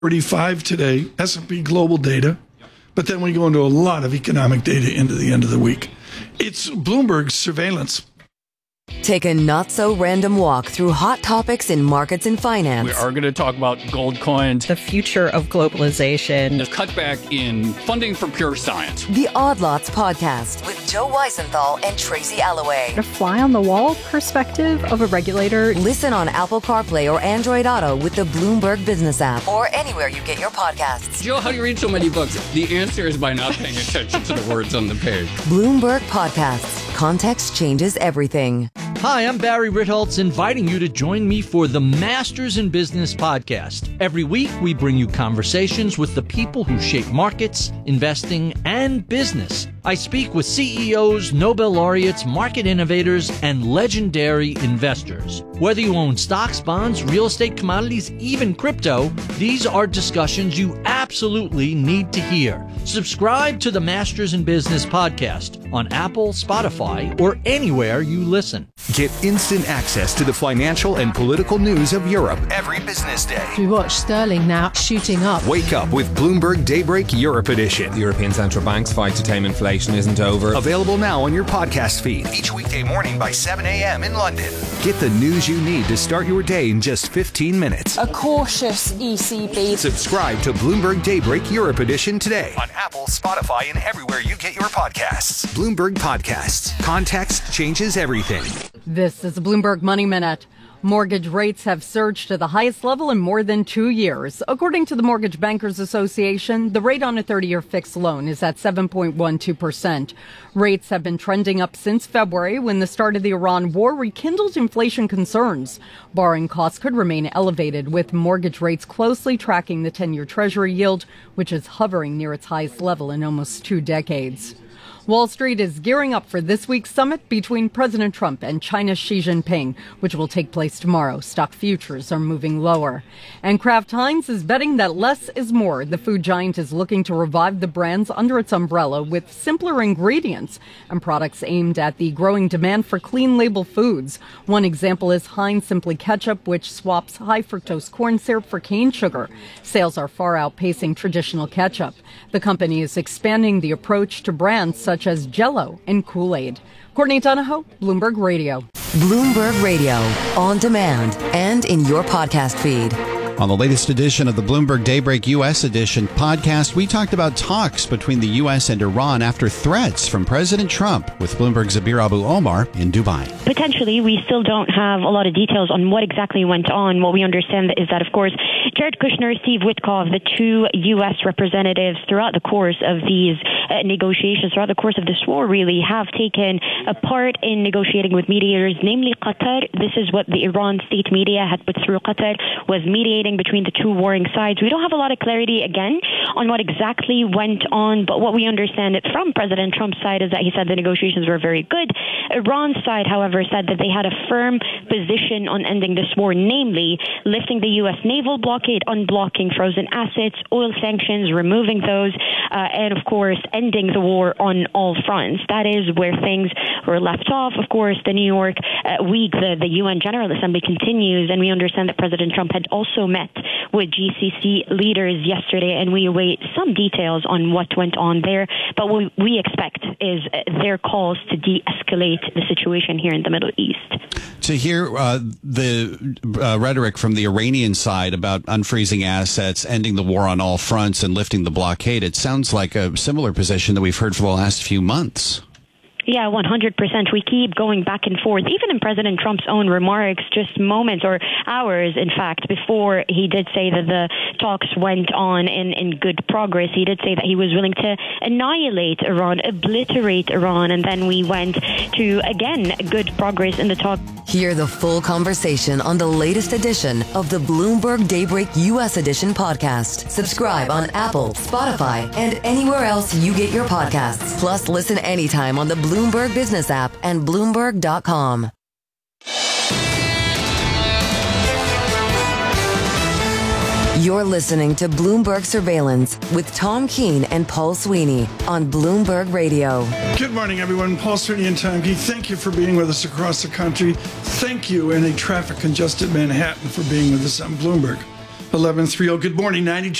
35 today, S&P Global data, but then we go into a lot of economic data into the end of the week. It's Bloomberg surveillance. Take a not-so-random walk through hot topics in markets and finance. We are going to talk about gold coins, the future of globalization, the cutback in funding for pure science. The Odd Lots podcast with Joe Weisenthal and Tracy Alloway. A fly-on-the-wall perspective of a regulator. Listen on Apple CarPlay or Android Auto with the Bloomberg Business app or anywhere you get your podcasts. Joe, how do you read so many books? The answer is by not paying attention to the words on the page. Bloomberg Podcasts. Context changes everything. Hi, I'm Barry Ritholtz, inviting you to join me for the Masters in Business podcast. Every week, we bring you conversations with the people who shape markets, investing, and business. I speak with CEOs, Nobel laureates, market innovators, and legendary investors. Whether you own stocks, bonds, real estate, commodities, even crypto, these are discussions you absolutely need to hear. Subscribe to the Masters in Business podcast on Apple, Spotify, or anywhere you listen. Get instant access to the financial and political news of Europe every business day. We watch sterling now shooting up. Wake up with Bloomberg Daybreak Europe Edition. The European Central Bank's fight to tame inflation isn't over. Available now on your podcast feed each weekday morning by 7 a.m. in London. Get the news you need to start your day in just 15 minutes. A cautious ECB. Subscribe to Bloomberg Daybreak Europe Edition today on Apple, Spotify, and everywhere you get your podcasts. Bloomberg Podcasts. Context changes everything. This is a Bloomberg Money Minute. Mortgage rates have surged to the highest level in more than 2 years. According to the Mortgage Bankers Association, the rate on a 30-year fixed loan is at 7.12%. Rates have been trending up since February when the start of the Iran war rekindled inflation concerns. Borrowing costs could remain elevated, with mortgage rates closely tracking the 10-year Treasury yield, which is hovering near its highest level in almost 2 decades. Wall Street is gearing up for this week's summit between President Trump and China's Xi Jinping, which will take place tomorrow. Stock futures are moving lower. And Kraft Heinz is betting that less is more. The food giant is looking to revive the brands under its umbrella with simpler ingredients and products aimed at the growing demand for clean label foods. One example is Heinz Simply Ketchup, which swaps high fructose corn syrup for cane sugar. Sales are far outpacing traditional ketchup. The company is expanding the approach to brands such as Jell-O and Kool-Aid. Courtney Donahoe, Bloomberg Radio. Bloomberg Radio, on demand and in your podcast feed. On the latest edition of the Bloomberg Daybreak U.S. Edition podcast, we talked about talks between the U.S. and Iran after threats from President Trump with Bloomberg's Zabir Abu-Omar in Dubai. Potentially, we still don't have a lot of details on what exactly went on. What we understand is that, of course, Jared Kushner, Steve Witkoff, the two U.S. representatives throughout the course of these negotiations, throughout the course of this war, really have taken a part in negotiating with mediators, namely Qatar. This is what the Iran state media had put through. Qatar was mediating between the two warring sides. We don't have a lot of clarity, again, on what exactly went on, but what we understand from President Trump's side is that he said the negotiations were very good. Iran's side, however, said that they had a firm position on ending this war, namely lifting the U.S. naval blockade, unblocking frozen assets, oil sanctions, removing those, and, of course, ending the war on all fronts. That is where things were left off. Of course, the New York week, the UN General Assembly continues, and we understand that President Trump had also met with GCC leaders yesterday, and we await some details on what went on there. But what we expect is their calls to de-escalate the situation here in the Middle East. To hear the rhetoric from the Iranian side about unfreezing assets, ending the war on all fronts, and lifting the blockade, it sounds like a similar position that we've heard for the last few months. Yeah, 100%. We keep going back and forth, even in President Trump's own remarks, just moments or hours, in fact, before he did say that the talks went on in good progress. He did say that he was willing to annihilate Iran, obliterate Iran, and then we went to, again, good progress in the talk. Hear the full conversation on the latest edition of the Bloomberg Daybreak U.S. Edition podcast. Subscribe on Apple, Spotify, and anywhere else you get your podcasts. Plus, listen anytime on the Bloomberg Business app and Bloomberg.com. You're listening to Bloomberg Surveillance with Tom Keene and Paul Sweeney on Bloomberg Radio. Good morning, everyone. Paul Sweeney and Tom Keene. Thank you for being with us across the country. Thank you in a traffic-congested Manhattan for being with us on Bloomberg. 11:30. Good morning, 90